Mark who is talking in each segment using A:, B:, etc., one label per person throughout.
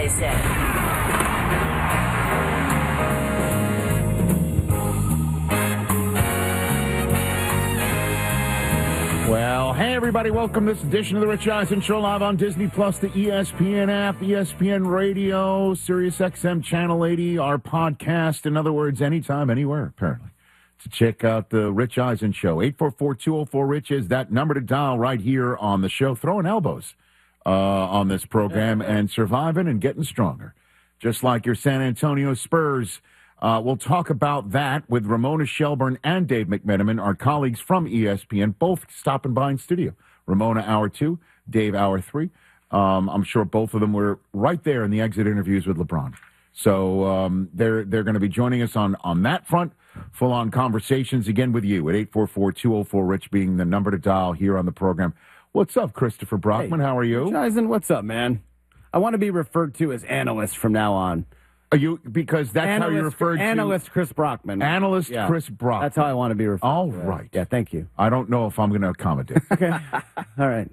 A: they say.
B: Well, hey, everybody. Welcome to this edition of the Rich Eisen Show, live on Disney Plus, the ESPN app, ESPN Radio, Sirius XM Channel 80, our podcast. In other words, anytime, anywhere, apparently. To check out the Rich Eisen Show. 844-204-RICH is that number to dial right here on the show. Throwing elbows on this program and surviving and getting stronger. Just like your San Antonio Spurs. We'll talk about that with Ramona Shelburne and Dave McMenamin, our colleagues from ESPN, both stopping by in studio. Ramona, hour 2, Dave, hour 3. I'm sure both of them were right there in the exit interviews with LeBron. So they're going to be joining us on that front. Full-on conversations again with you at 844-204-RICH being the number to dial here on the program. What's up, Christopher Brockman?
C: Hey,
B: how are you?
C: Eisen, what's up, man? I want to be referred to as analyst from now on.
B: Are you, because that's
C: analyst,
B: how you're referred to?
C: Analyst Chris Brockman.
B: Analyst
C: yeah.
B: Chris Brockman.
C: That's how I want to be referred
B: All
C: to.
B: right.
C: Yeah, thank you.
B: I don't know if I'm going to accommodate.
C: Okay. All right.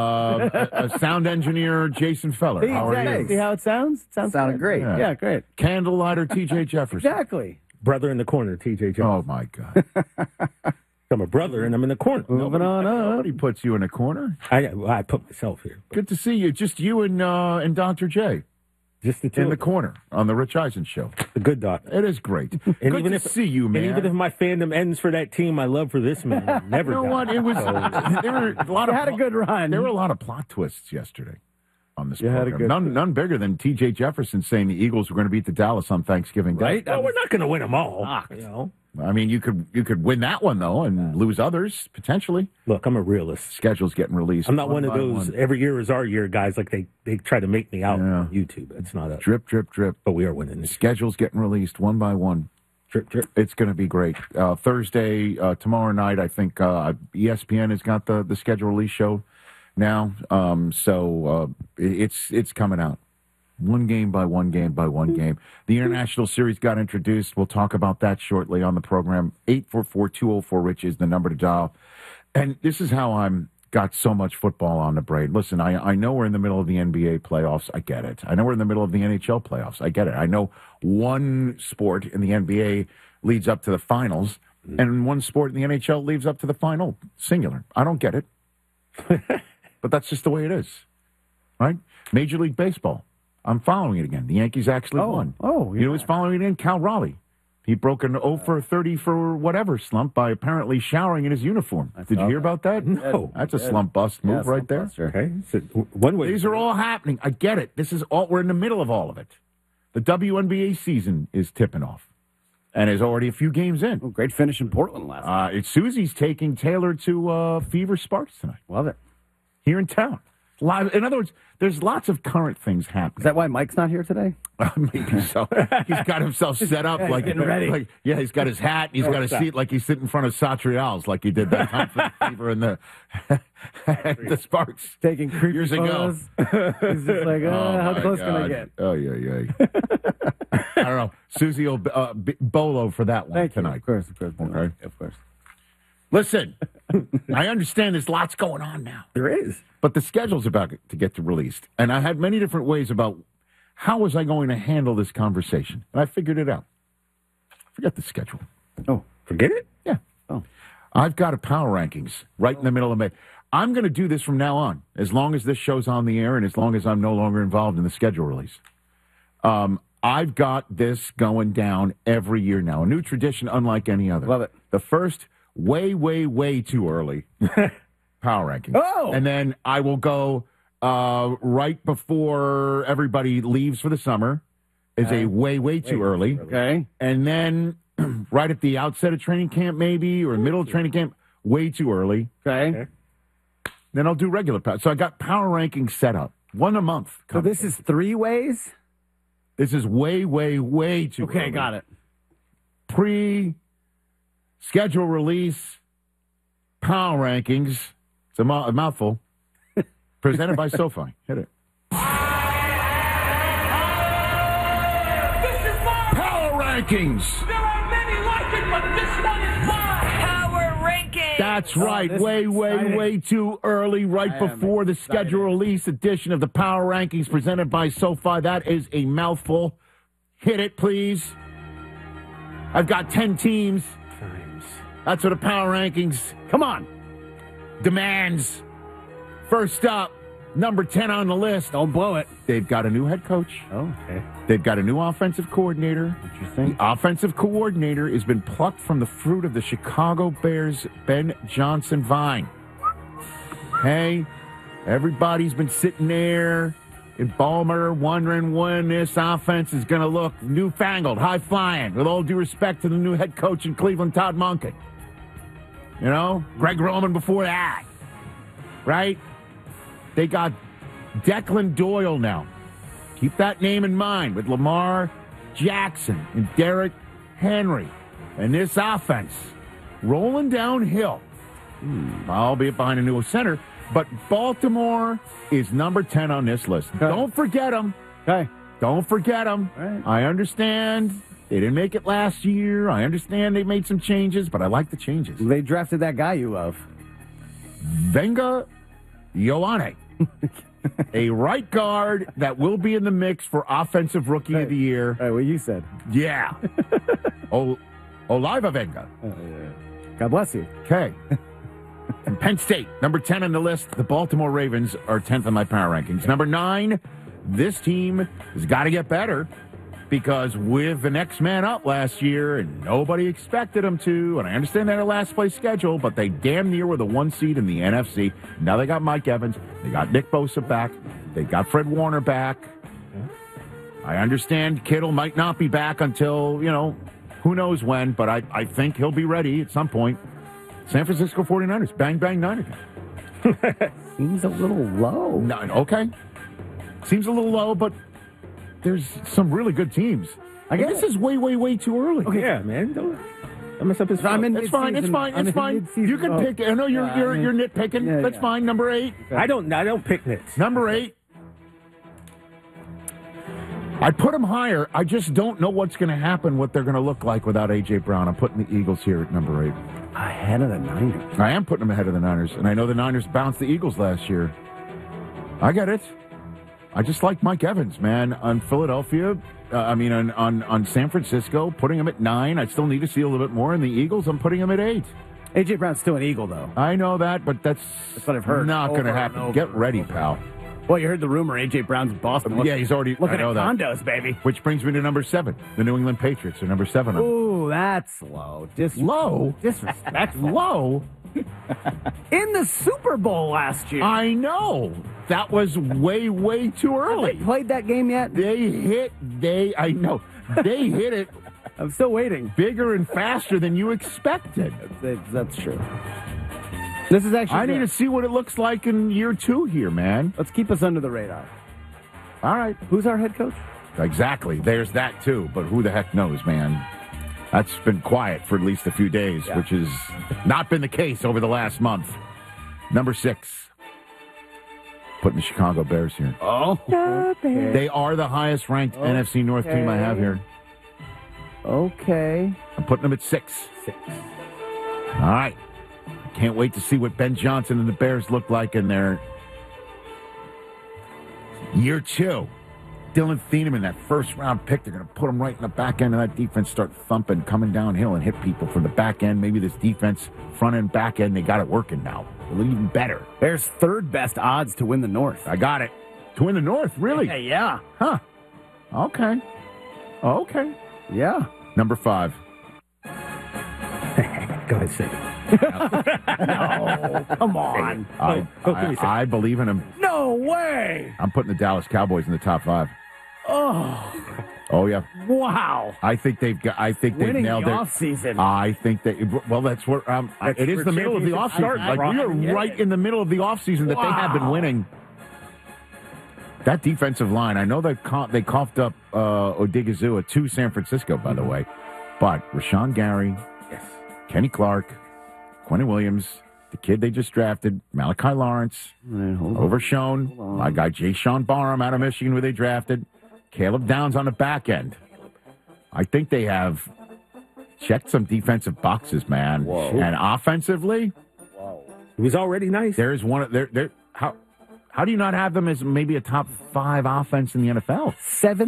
B: A sound engineer, Jason Feller. How are you?
C: See how it sounds? It sounded great. Yeah, great.
B: Candlelighter, TJ Jefferson.
C: Exactly.
D: Brother in the corner, TJ Jefferson.
B: Oh, my God.
D: I'm a brother, and I'm in the corner.
C: Moving on up.
B: Nobody puts you in a corner.
D: I put myself here.
B: Good to see you. Just you and Dr. J.
D: Just the two.
B: In the corner on the Rich Eisen Show.
D: The good doctor.
B: It is great.
D: And
B: Good
D: even
B: to see you, man.
D: And even if my fandom ends for that team, my love for this man will never
B: You know
D: die.
B: what? It was. There were a lot
C: You
B: of.
C: had a good run.
B: There were a lot of plot twists yesterday on this
C: You had a
B: program.
C: good-
B: None bigger than T.J. Jefferson saying the Eagles were going to beat the Dallas on Thanksgiving Day.
C: Right?
D: Well, we're not going to win them all.
C: Shocked.
D: You know?
B: I mean, you could win that one though and lose others potentially.
D: Look, I'm a realist.
B: Schedule's getting released.
D: I'm not one of
B: by
D: those
B: one.
D: every year is our year guys like they try to make me out
B: Yeah.
D: on YouTube. It's not a
B: Drip, drip, drip.
D: but we are winning this.
B: Schedule's getting released one by one.
D: Drip, drip.
B: It's going to be great. Thursday, tomorrow night, I think ESPN has got the schedule release show now. So it's coming out. One game by one game by one game. The International Series got introduced. We'll talk about that shortly on the program. 844-204-RICH is the number to dial. And this is how I'm got so much football on the brain. Listen, I know we're in the middle of the NBA playoffs. I get it. I know we're in the middle of the NHL playoffs. I get it. I know one sport in the NBA leads up to the finals, and one sport in the NHL leads up to the final, singular. I don't get it. But that's just the way it is, right? Major League Baseball. I'm following it again. The Yankees actually won.
C: Oh, yeah.
B: You know who's following it in? Cal Raleigh. He broke an 0 for 30 for whatever slump by apparently showering in his uniform. Did you hear about that?
D: No.
B: That's a slump bust move right there.
D: Okay. So one way.
B: These are all happening. I get it. This is all. We're in the middle of all of it. The WNBA season is tipping off, and is already a few games in.
C: Oh, great finish in Portland last night.
B: It's Susie's taking Taylor to Fever Sparks tonight
C: Love it.
B: here in town. Live. In other words, there's lots of current things
C: Is
B: happening.
C: that why Mike's not here today?
B: Maybe so. He's got himself set up like
C: getting ready.
B: Like, yeah, he's got his hat. And he's got a seat like he's sitting in front of Satrials, like he did that time for the Fever and the Sparks
C: Taking creepy
B: years ago.
C: photos. He's just like, how
B: my
C: close can I
B: God.
C: get?
B: Oh yeah. I don't know. Susie will bolo for that one
C: Thank you.
B: tonight.
C: Of course.
B: Okay.
C: Of course.
B: Listen, I understand there's lots going on now.
D: There is.
B: But the schedule's about to get released. And I had many different ways about how was I going to handle this conversation. And I figured it out. Forget the schedule.
C: Oh,
D: Forget it?
B: Yeah.
C: Oh.
B: I've got a power rankings right in the middle of May. I'm going to do this from now on, as long as this show's on the air and as long as I'm no longer involved in the schedule release. I've got this going down every year now. A new tradition unlike any other.
C: Love it.
B: The first, way too early power ranking.
C: Oh!
B: And then I will go right before everybody leaves for the summer is a way too early.
C: Okay.
B: And then right at the outset of training camp maybe or middle of training camp, way too early.
C: Okay.
B: Then I'll do regular power. So I got power rankings set up. One a month.
C: So this is 3 ways?
B: This is way too early.
C: Okay, got it.
B: Schedule release, power rankings. It's a mouthful. Presented by SoFi. Hit it. Power rankings.
E: There are many like it, but this one is mine.
A: Power Rankings.
B: That's right.
C: this
B: Way,
C: is
B: way,
C: exciting.
B: way too early, right
C: I am
B: before the
C: excited.
B: schedule release edition of the Power Rankings presented by SoFi. That is a mouthful. Hit it, please. I've got 10 teams. That's what the Power Rankings
C: Come on.
B: demands. First up, number 10 on the list.
C: Don't blow it.
B: They've got a new head coach.
C: Okay.
B: They've got a new offensive coordinator.
C: Interesting.
B: The offensive coordinator has been plucked from the fruit of the Chicago Bears' Ben Johnson vine. Hey, everybody's been sitting there in Balmer wondering when this offense is going to look newfangled, high-flying, with all due respect to the new head coach in Cleveland, Todd Monken. You know, Greg Roman before that, right? They got Declan Doyle now. Keep that name in mind with Lamar Jackson and Derrick Henry. And this offense rolling downhill, albeit behind a new center. But Baltimore is number 10 on this list.
C: Okay.
B: Don't forget them.
C: Okay.
B: Don't forget them.
C: Right.
B: I understand they didn't make it last year. I understand they made some changes, but I like the changes.
C: They drafted that guy you love.
B: Venga Ioane, a right guard that will be in the mix for Offensive Rookie of the Year.
C: All right, what you said.
B: Yeah. Oliva Venga.
C: God bless you.
B: Okay. From Penn State, number 10 on the list. The Baltimore Ravens are 10th on my power rankings. Number 9, this team has got to get better because with the next man up last year, and nobody expected them to, and I understand they had a last place schedule, but they damn near were the 1 seed in the NFC. Now they got Mike Evans. They got Nick Bosa back. They got Fred Warner back. I understand Kittle might not be back until, who knows when, but I think he'll be ready at some point. San Francisco 49ers, bang, bang, Niners.
C: Seems a little low.
B: No, okay. Seems a little low, but there's some really good teams.
C: I guess
B: This is way, way, way too early.
D: Okay, yeah, man. Don't mess up his
C: I'm in
B: It's fine. It's
C: mid-season.
B: fine.
C: I'm
B: It's
C: in
B: fine.
C: mid-season
B: You can
C: mode.
B: pick. I know you're nitpicking.
C: Yeah,
B: That's
C: yeah.
B: fine. Number 8.
D: I don't pick nits.
B: Number 8. I put them higher. I just don't know what's going to happen, what they're going to look like without A.J. Brown. I'm putting the Eagles here at number 8.
C: Ahead of the Niners.
B: I am putting them ahead of the Niners, and I know the Niners bounced the Eagles last year. I get it. I just like Mike Evans, man, on Philadelphia. On San Francisco, putting him at 9. I still need to see a little bit more. In the Eagles, I'm putting him at 8.
C: A.J. Brown's still an Eagle, though.
B: I know that, but that's
C: what I've heard
B: not going to
C: over and
B: happen.
C: over
B: Get
C: and
B: ready,
C: over.
B: pal.
C: Well, you heard the rumor A.J. Brown's in Boston.
B: Yeah, he's already.
C: Looking
B: I know
C: at
B: that.
C: condos, baby.
B: Which brings me to number 7. The New England Patriots are number 7.
C: Ooh, that's low.
B: Low?
C: Disrespectful.
B: Low?
C: In the Super Bowl last year.
B: I know. That was way, way too
C: Have
B: early.
C: they played that game yet?
B: I know. They hit it
C: I'm still waiting.
B: bigger and faster than you expected.
C: That's true. This is actually
B: I need to
C: good.
B: see what it looks like in year 2 here, man.
C: Let's keep us under the radar.
B: All right.
C: Who's our head coach?
B: Exactly. There's that, too. But who the heck knows, man? That's been quiet for at least a few days, which has not been the case over the last month. Number 6. Putting the Chicago Bears here.
C: Oh. Okay.
B: They are the highest ranked NFC North team I have here.
C: Okay.
B: I'm putting them at 6. All right. Can't wait to see what Ben Johnson and the Bears look like in their year 2. Dylan Thieneman, that first-round pick, they're going to put him right in the back end of that defense, start thumping, coming downhill, and hit people from the back end. Maybe this defense, front end, back end, they got it working now. A little even better.
C: Bears third best odds to win the North.
B: I got it. To win the North, really?
C: Yeah.
B: Huh. Okay. Okay.
C: Yeah.
B: Number 5.
D: Go ahead, say it.
C: No. Come on.
B: I believe in him.
C: No way.
B: I'm putting the Dallas Cowboys in the top 5. Oh yeah.
C: Wow.
B: I think they've
C: Winning
B: nailed
C: the
B: it.
C: offseason.
B: I think that's where it is the middle of the offseason. Like we are right in the middle of the offseason that they have been winning. That defensive line, I know they coughed up Odigizua to San Francisco, by the way, but Rashawn Gary, Kenny Clark, Quentin Williams, the kid they just drafted, Malachi Lawrence, overshown. My guy Jay Sean Barham out of Michigan, who they drafted. Caleb Downs on the back end. I think they have checked some defensive boxes, man.
D: Whoa.
B: And offensively,
D: He was already nice.
B: there's one. How do you not have them as maybe a top 5 offense in the NFL?
C: 7